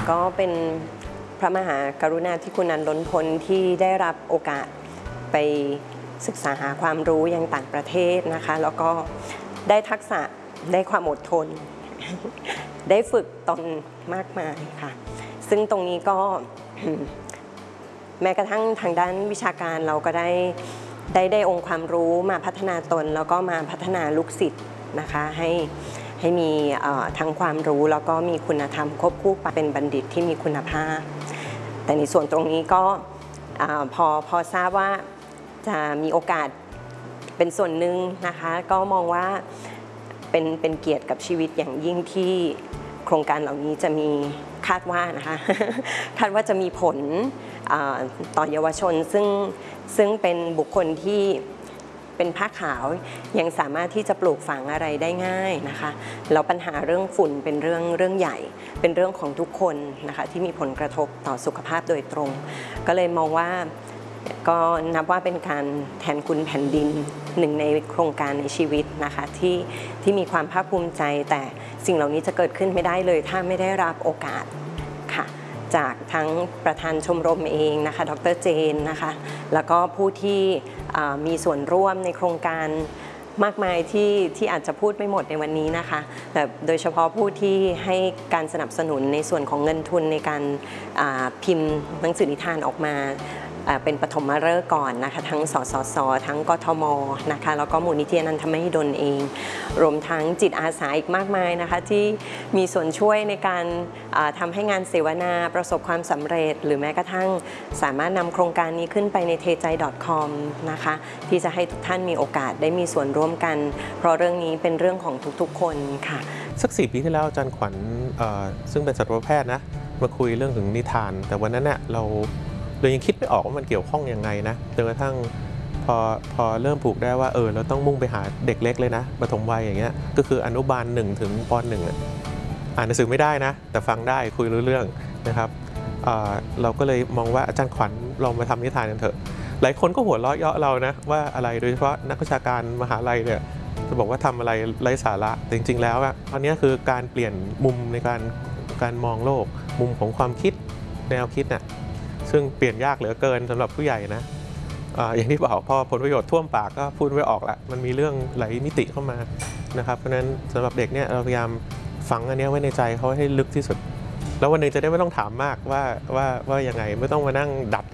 ก็เป็นพระมหากรุณาธิคุณอันล้นพ้นที่ได้รับโอกาสไปศึกษาหาความรู้ยังต่างประเทศนะคะแล้วก็ได้ทักษะได้ความอดทน ได้ฝึกตนมากมายค่ะซึ่งตรงนี้ก็ แม้กระทั่งทางด้านวิชาการเราก็ได้องค์ความรู้มาพัฒนาตนแล้วก็มาพัฒนาลูกศิษย์นะคะให้มีทั้งความรู้แล้วก็มีคุณธรรมควบคู่ไปเป็นบัณฑิตที่มีคุณภาพแต่ในส่วนตรงนี้ก็พอทราบว่าจะมีโอกาสเป็นส่วนหนึ่งนะคะก็มองว่าเป็นเกียรติกับชีวิตอย่างยิ่งที่โครงการเหล่านี้จะมีคาดว่านะคะ คาดว่าจะมีผลต่อเยาวชนซึ่งเป็นบุคคลที่เป็นผ้าขาวยังสามารถที่จะปลูกฝังอะไรได้ง่ายนะคะแล้วปัญหาเรื่องฝุ่นเป็นเรื่องใหญ่เป็นเรื่องของทุกคนนะคะที่มีผลกระทบต่อสุขภาพโดยตรงก็เลยมองว่าก็นับว่าเป็นการแทนคุณแผ่นดินหนึ่งในโครงการในชีวิตนะคะที่มีความภาคภูมิใจแต่สิ่งเหล่านี้จะเกิดขึ้นไม่ได้เลยถ้าไม่ได้รับโอกาสค่ะจากทั้งประธานชมรมเองนะคะดร.เจนนะคะแล้วก็ผู้ที่มีส่วนร่วมในโครงการมากมายที่อาจจะพูดไม่หมดในวันนี้นะคะแต่โดยเฉพาะผู้ที่ให้การสนับสนุนในส่วนของเงินทุนในการพิมพ์หนังสือนิทานออกมาเป็นปฐมฤกษ์ก่อนนะคะทั้งสสสทั้งกทมนะคะแล้วก็มูลนิธิอนันทมหิดลเองรวมทั้งจิตอาสาอีกมากมายนะคะที่มีส่วนช่วยในการทำให้งานเสวนาประสบความสำเร็จหรือแม้กระทั่งสามารถนำโครงการนี้ขึ้นไปใน tejai.com นะคะที่จะให้ทุกท่านมีโอกาสได้มีส่วนร่วมกันเพราะเรื่องนี้เป็นเรื่องของทุกๆคนค่ะสัก4 ปีที่แล้วอาจารย์ขวัญซึ่งเป็นสัตวแพทย์นะมาคุยเรื่องถึงนิทานแต่วันนั้นเนี่ยเรายังคิดไม่ออกว่ามันเกี่ยวข้องยังไงนะจนกระทั่งพอเริ่มผูกได้ว่าเราต้องมุ่งไปหาเด็กเล็กเลยนะปฐมวัยอย่างเงี้ยก็คืออนุบาล1ถึงป .1 อ่านหนังสือไม่ได้นะแต่ฟังได้คุยรู้เรื่องนะครับเราก็เลยมองว่าอาจารย์ขวัญลองมาทำนิทานกันเถอะหลายคนก็หัวเราะเยาะเรานะว่าอะไรโดยเฉพาะนักวิชาการมหาลัยเนี่ยจะบอกว่าทำอะไรไร้สาระแต่จริงๆแล้วอันนี้คือการเปลี่ยนมุมในการมองโลกมุมของความคิดแนวคิดน่ะซึ่งเปลี่ยนยากเหลือเกินสำหรับผู้ใหญ่นะอย่างที่บอกพอผลประโยชน์ท่วมปากก็พูดไม่ออกละมันมีเรื่องหลายมิติเข้ามานะครับเพราะฉะนั้นสำหรับเด็กเนี่ยเราพยายามฝังอันนี้ไว้ในใจเขาให้ลึกที่สุดแล้ววันหนึ่งจะได้ไม่ต้องถามมากว่ายังไงไม่ต้องมานั่งดัด